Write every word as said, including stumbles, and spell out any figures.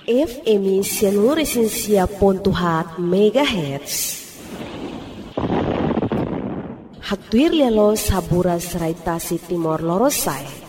F M Sianuresinsia Pontuhat Megahertz. Haktuir lialo sabura seraitasi Timor Lorosai.